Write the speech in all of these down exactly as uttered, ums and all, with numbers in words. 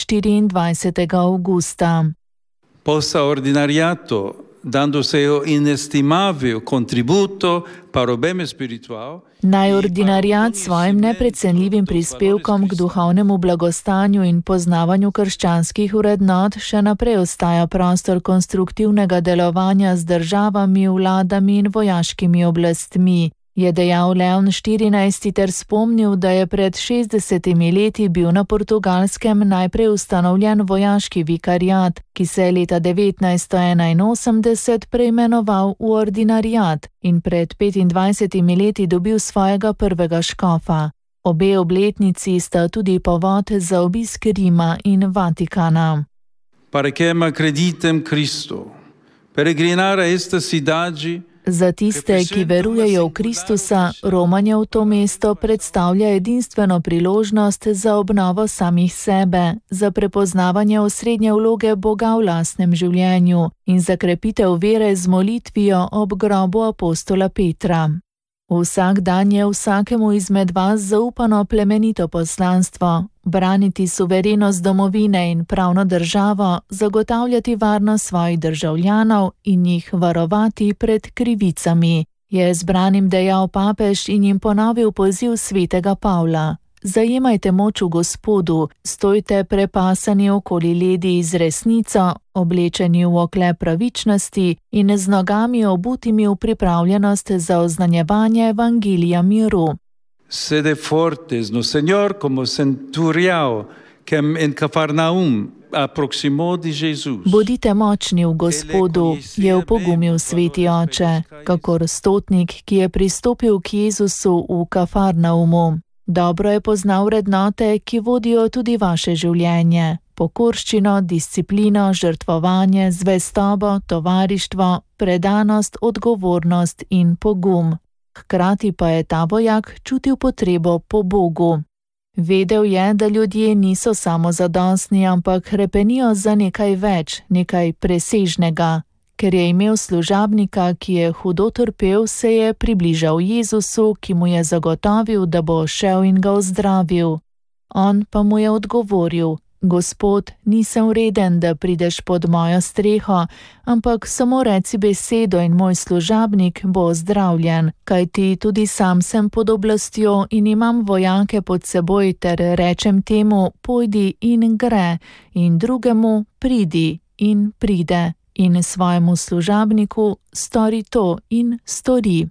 štiriindvajsetega avgusta. Possa ordinariato, dando seu inestimabile contributo para o bem espiritual. Naj ordinariat svojim neprecenljivim prispevkom k duhovnemu blagostanju in poznavanju krščanskih vrednot še naprej ostaja prostor konstruktivnega delovanja z državami, vladami in vojaškimi oblastmi, je dejal Leon štirinajsti ter spomnil, da je pred šestdesetimi leti bil na Portugalskem najprej ustanovljen vojaški vikariat, ki se je leta devetnajststo enainosemdeset preimenoval v ordinariat in pred petindvajsetimi leti dobil svojega prvega škofa. Obe obletnici sta tudi povod za obisk Rima in Vatikana. Para que me acreditem Cristo, peregrinar a esta cidade. Za tiste, ki verujejo v Kristusa, romanje v to mesto predstavlja edinstveno priložnost za obnovo samih sebe, za prepoznavanje osrednje vloge Boga v lastnem življenju in za krepitev vere z molitvijo ob grobu apostola Petra. Vsak dan je vsakemu izmed vas zaupano plemenito poslanstvo, braniti suverenost domovine in pravno državo, zagotavljati varnost svojih državljanov in jih varovati pred krivicami, je zbranim dejal papež in jim ponovil poziv svetega Pavla. Zajemajte moč v Gospodu, stojte prepasani okoli ledi z resnico, oblečeni v oklep pravičnosti in z nogami obutimi v pripravljenost za oznanjevanje evangelija miru. Sede fortes no Señor como centuriao, que en Cafarnaum aproximó de Jesús. Bodite močni v Gospodu, je opogumil sveti oče, kakor stotnik, ki je pristopil k Jezusu v Kafarnaumu. Dobro je poznal vrednote, ki vodijo tudi vaše življenje. Pokorščino, disciplino, žrtvovanje, zvestobo, tovarištvo, predanost, odgovornost in pogum. Hkrati pa je ta vojak čutil potrebo po Bogu. Vedel je, da ljudje niso samozadostni, ampak hrepenijo za nekaj več, nekaj presežnega. Ker je imel služabnika, ki je hudo trpel, se je približal Jezusu, ki mu je zagotovil, da bo šel in ga ozdravil. On pa mu je odgovoril: Gospod, nisem vreden, da prideš pod mojo streho, ampak samo reci besedo in moj služabnik bo ozdravljen, kajti tudi sam sem pod oblastjo in imam vojake pod seboj ter rečem temu, pojdi in gre, in drugemu, pridi in pride. In svojemu služabniku stori to in stori.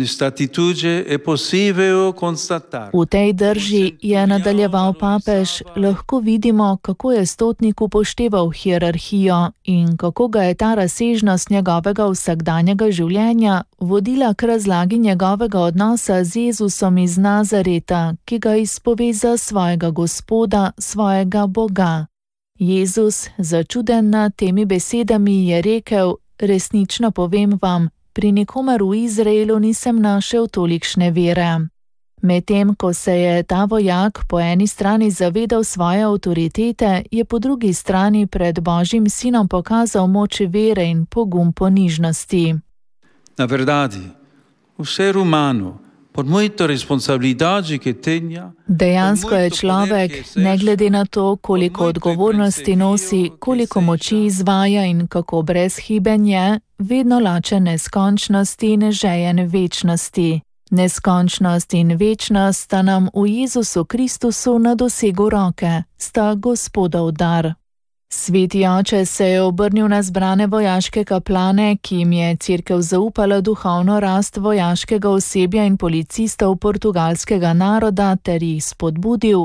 V tej drži, je nadaljeval papež, lahko vidimo, kako je stotnik upošteval hierarhijo in kako ga je ta razsežnost njegovega vsakdanjega življenja vodila k razlagi njegovega odnosa z Jezusom iz Nazareta, ki ga izpove za svojega Gospoda, svojega Boga. Jezus, začuden nad temi besedami, je rekel: resnično povem vam, pri nikomer v Izraelu nisem našel tolikšne vere. Medtem ko se je ta vojak po eni strani zavedal svoje avtoritete, je po drugi strani pred Božjim sinom pokazal moč vere in pogum ponižnosti. Na verdade, o ser humano, por muita responsabilidade que tenha, dejansko je človek, ne glede na to, koliko odgovornosti nosi, koliko moči izvaja in kako brezhiben je, vedno lačen neskončnosti in žejen večnosti. Neskončnost in večnost sta nam v Jezusu Kristusu na dosegu roke, sta Gospodov dar. Sveti oče se je obrnil na zbrane vojaške kaplane, ki jim je cerkev zaupala duhovno rast vojaškega osebja in policistov portugalskega naroda ter jih spodbudil: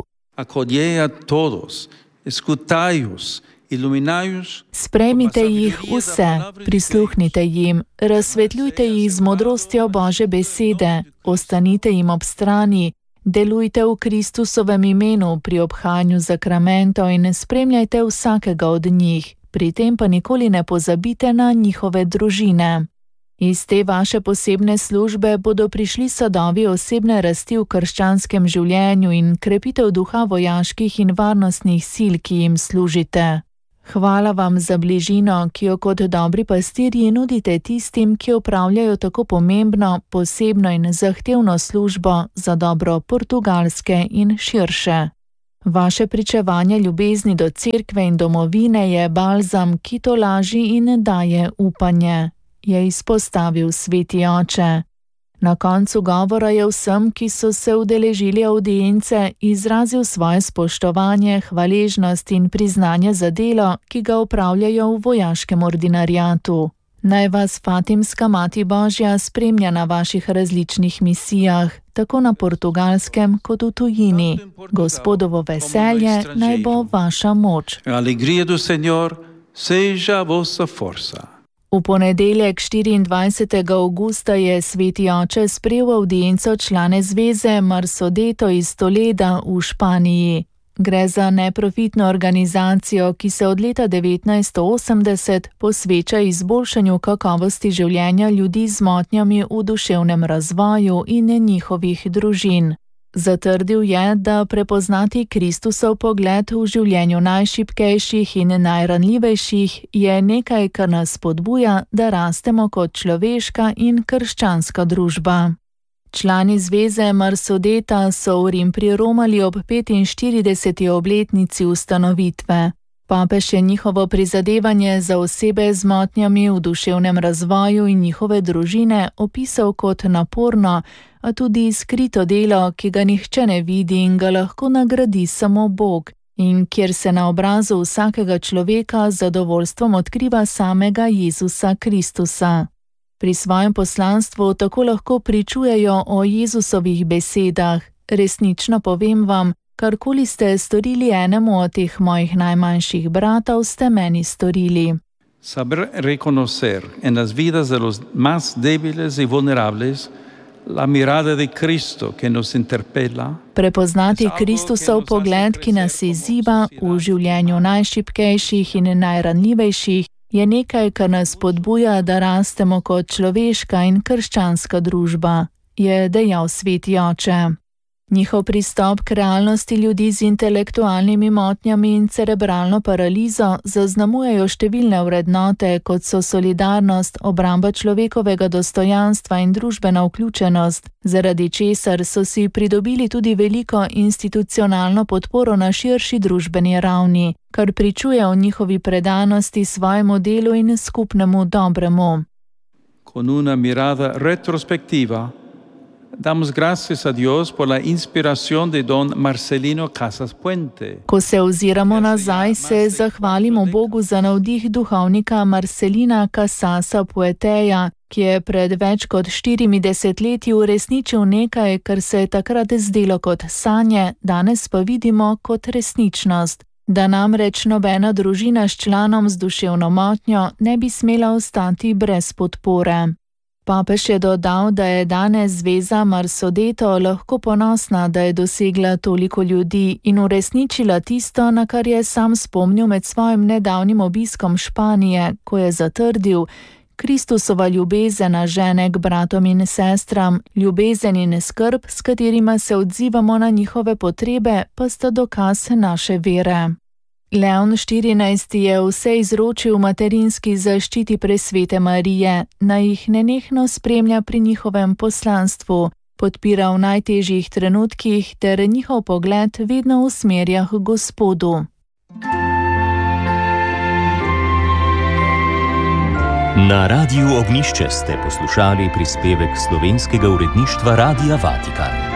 sprejmite jih vse, prisluhnite jim, razsvetljujte jih z modrostjo Božje besede, ostanite jim ob strani, delujte v Kristusovem imenu pri obhajanju zakramentov in spremljajte vsakega od njih, pri tem pa nikoli ne pozabite na njihove družine. Iz te vaše posebne službe bodo prišli sadovi osebne rasti v krščanskem življenju in krepitev duha vojaških in varnostnih sil, ki jim služite. Hvala vam za bližino, ki jo kot dobri pastirji nudite tistim, ki opravljajo tako pomembno, posebno in zahtevno službo za dobro Portugalske in širše. Vaše pričevanje ljubezni do cerkve in domovine je balzam, ki tolaži in daje upanje, je izpostavil sveti oče. Na koncu govora je vsem, ki so se udeležili avdience, izrazil svoje spoštovanje, hvaležnost in priznanje za delo, ki ga opravljajo v vojaškem ordinariatu. Naj vas Fatimska Mati Božja spremlja na vaših različnih misijah, tako na Portugalskem kot v tujini. Gospodovo veselje naj bo vaša moč. Alegria do Senhor seja vossa força. V ponedeljek štiriindvajsetega avgusta je sveti oče sprejel avdienco člane zveze Marsodeto iz Toleda v Španiji. Gre za neprofitno organizacijo, ki se od leta devetnajststo osemdeset posveča izboljšanju kakovosti življenja ljudi z motnjami v duševnem razvoju in njihovih družin. Zatrdil je, da prepoznati Kristusov pogled v življenju najšibkejših in najranljivejših je nekaj, kar nas spodbuja, da rastemo kot človeška in krščanska družba. Člani zveze Marsodeta so v Rim priromali ob petinštirideseti obletnici ustanovitve. Papež je njihovo prizadevanje za osebe z motnjami v duševnem razvoju in njihove družine opisal kot naporno, a tudi skrito delo, ki ga nihče ne vidi in ga lahko nagradi samo Bog, in kjer se na obrazu vsakega človeka z zadovoljstvom odkriva samega Jezusa Kristusa. Pri svojem poslanstvu tako lahko pričujejo o Jezusovih besedah: resnično povem vam, karkoli ste storili enemu od teh mojih najmanjših bratov, ste meni storili. Saber reconocer en las vidas de los más débiles y vulnerables la mirada de Cristo que nos interpela. Prepoznati Kristusov pogled, ki nas izziva v življenju najšibkejših in najranljivejših, je nekaj, kar nas spodbuja, da rastemo kot človeška in krščanska družba, je dejal sveti oče. Njihov pristop k realnosti ljudi z intelektualnimi motnjami in cerebralno paralizo zaznamujejo številne vrednote, kot so solidarnost, obramba človekovega dostojanstva in družbena vključenost, zaradi česar so si pridobili tudi veliko institucionalno podporo na širši družbeni ravni, kar pričuje o njihovi predanosti svojemu delu in skupnemu dobremu. Con una mirada retrospectiva, damos gracias a Dios por la inspiración de don Marcelino Casas Puente. Ko se oziramo nazaj, se zahvalimo Bogu za navdih duhovnika Marcelina Casasa Puenteja, ki je pred več kot štirimi desetletji uresničil nekaj, kar se je takrat zdelo kot sanje, danes pa vidimo kot resničnost. Da namreč nobena družina s članom z duševno motnjo ne bi smela ostati brez podpore. Papež je dodal, da je danes zveza Marsodeto lahko ponosna, da je dosegla toliko ljudi in uresničila tisto, na kar je sam spomnil med svojim nedavnim obiskom Španije, ko je zatrdil: Kristusova ljubezen žene k bratom in sestram, ljubezen in skrb, s katerima se odzivamo na njihove potrebe, pa sta dokaz naše vere. Leon štirinajsti je vse izročil materinski zaščiti presvete Marije, naj jih nenehno spremlja pri njihovem poslanstvu, podpira v najtežjih trenutkih ter njihov pogled vedno usmerja k Gospodu. Na Radiu Ognjišče ste poslušali prispevek slovenskega uredništva Radia Vatikan.